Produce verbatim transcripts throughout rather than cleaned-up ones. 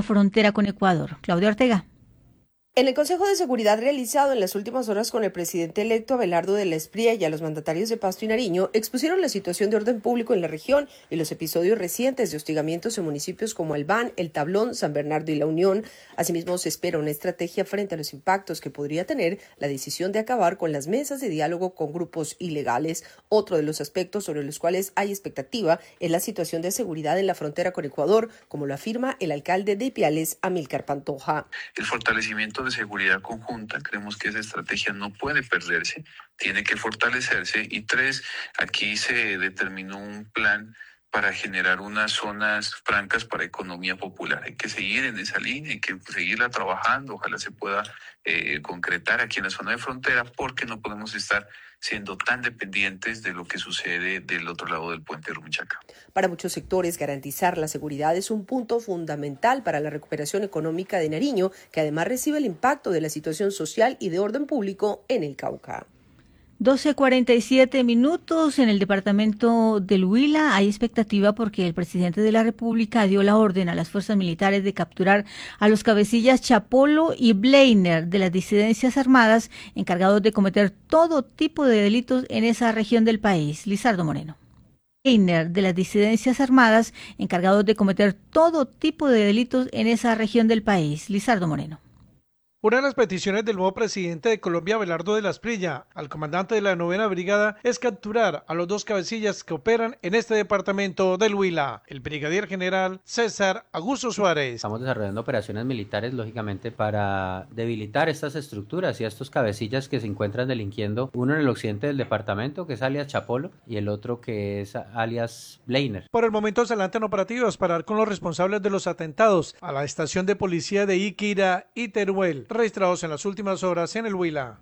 frontera con Ecuador. Claudia Ortega. En el Consejo de Seguridad realizado en las últimas horas con el presidente electo Abelardo de la Espriella y a los mandatarios de Pasto y Nariño, expusieron la situación de orden público en la región y los episodios recientes de hostigamientos en municipios como Albán, El Tablón, San Bernardo y La Unión. Asimismo, se espera una estrategia frente a los impactos que podría tener la decisión de acabar con las mesas de diálogo con grupos ilegales. Otro de los aspectos sobre los cuales hay expectativa es la situación de seguridad en la frontera con Ecuador, como lo afirma el alcalde de Ipiales, Amílcar Pantoja. El fortalecimiento de seguridad conjunta, creemos que esa estrategia no puede perderse, tiene que fortalecerse. Y tres, aquí se determinó un plan para generar unas zonas francas para economía popular. Hay que seguir en esa línea, hay que seguirla trabajando, ojalá se pueda eh, concretar aquí en la zona de frontera, porque no podemos estar siendo tan dependientes de lo que sucede del otro lado del puente de Rumichaca. Para muchos sectores, garantizar la seguridad es un punto fundamental para la recuperación económica de Nariño, que además recibe el impacto de la situación social y de orden público en el Cauca. doce cuarenta y siete minutos. En el departamento del Huila hay expectativa porque el presidente de la República dio la orden a las fuerzas militares de capturar a los cabecillas Chapolo y Bleiner de las disidencias armadas encargados de cometer todo tipo de delitos en esa región del país. Lizardo Moreno. Bleiner de las disidencias armadas encargados de cometer todo tipo de delitos en esa región del país. Lizardo Moreno. Una de las peticiones del nuevo presidente de Colombia, Abelardo de la Espriella, al comandante de la novena brigada, es capturar a los dos cabecillas que operan en este departamento del Huila, el brigadier general César Augusto Suárez. Estamos desarrollando operaciones militares, lógicamente, para debilitar estas estructuras y a estos cabecillas que se encuentran delinquiendo, uno en el occidente del departamento, que es alias Chapolo, y el otro que es alias Bleiner. Por el momento se adelantan operativos para dar con los responsables de los atentados a la estación de policía de Iquira y Teruel, registrados en las últimas horas en el Huila.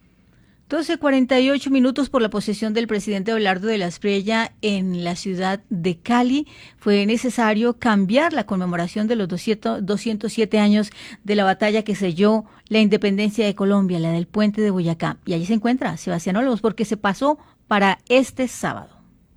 doce cuarenta y ocho minutos. Por la posesión del presidente Abelardo de la Espriella en la ciudad de Cali, fue necesario cambiar la conmemoración de los doscientos siete años de la batalla que selló la independencia de Colombia, la del puente de Boyacá. Y allí se encuentra Sebastián Olmos, porque se pasó para este sábado.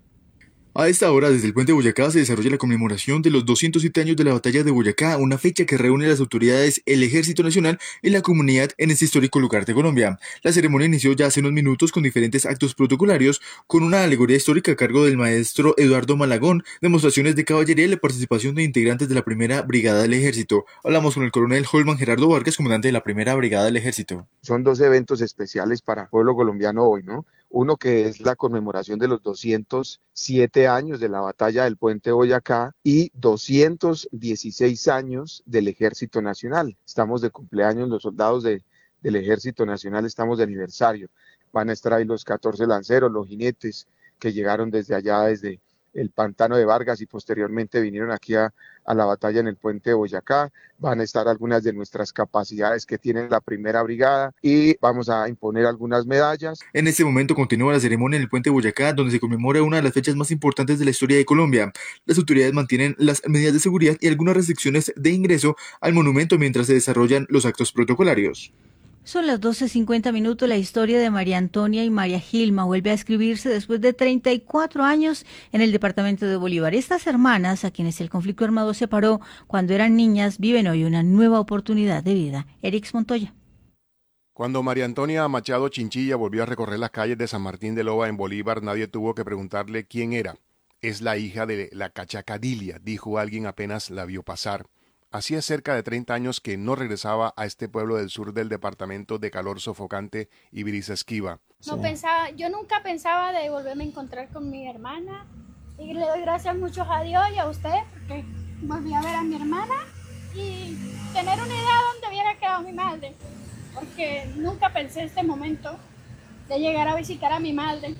A esta hora, desde el puente de Boyacá, se desarrolla la conmemoración de los doscientos siete años de la batalla de Boyacá, una fecha que reúne a las autoridades, el Ejército Nacional y la comunidad en este histórico lugar de Colombia. La ceremonia inició ya hace unos minutos con diferentes actos protocolarios, con una alegoría histórica a cargo del maestro Eduardo Malagón, demostraciones de caballería y la participación de integrantes de la primera brigada del Ejército. Hablamos con el coronel Holman Gerardo Vargas, comandante de la primera brigada del Ejército. Son dos eventos especiales para el pueblo colombiano hoy, ¿no? Uno que es la conmemoración de los doscientos siete años de la batalla del puente Boyacá y doscientos dieciséis años del Ejército Nacional. Estamos de cumpleaños, los soldados de, del Ejército Nacional estamos de aniversario. Van a estar ahí los catorce lanceros, los jinetes que llegaron desde allá, desde el pantano de Vargas y posteriormente vinieron aquí a, a la batalla en el puente de Boyacá. Van a estar algunas de nuestras capacidades que tiene la primera brigada y vamos a imponer algunas medallas. En este momento continúa la ceremonia en el puente de Boyacá, donde se conmemora una de las fechas más importantes de la historia de Colombia. Las autoridades mantienen las medidas de seguridad y algunas restricciones de ingreso al monumento mientras se desarrollan los actos protocolarios. Son las doce cincuenta minutos. La historia de María Antonia y María Gilma vuelve a escribirse después de treinta y cuatro años en el departamento de Bolívar. Estas hermanas, a quienes el conflicto armado separó cuando eran niñas, viven hoy una nueva oportunidad de vida. Erix Montoya. Cuando María Antonia Machado Chinchilla volvió a recorrer las calles de San Martín de Loba en Bolívar, nadie tuvo que preguntarle quién era. Es la hija de la cachaca Dilia, dijo alguien apenas la vio pasar. Hacía cerca de treinta años que no regresaba a este pueblo del sur del departamento de calor sofocante y brisa esquiva. No sí. pensaba, yo nunca pensaba de volverme a encontrar con mi hermana y le doy gracias mucho a Dios y a usted porque volví a ver a mi hermana y tener una idea de dónde hubiera quedado mi madre, porque nunca pensé este momento de llegar a visitar a mi madre.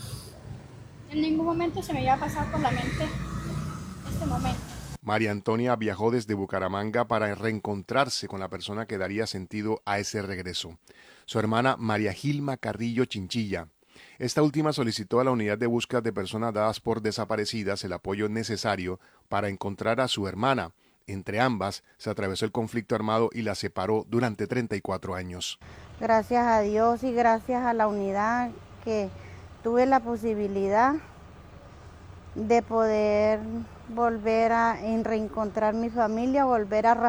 En ningún momento se me iba a pasar por la mente este momento. María Antonia viajó desde Bucaramanga para reencontrarse con la persona que daría sentido a ese regreso, su hermana María Gilma Carrillo Chinchilla. Esta última solicitó a la unidad de búsqueda de personas dadas por desaparecidas el apoyo necesario para encontrar a su hermana. Entre ambas se atravesó el conflicto armado y la separó durante treinta y cuatro años. Gracias a Dios y gracias a la unidad que tuve la posibilidad de poder volver a reencontrar mi familia, volver a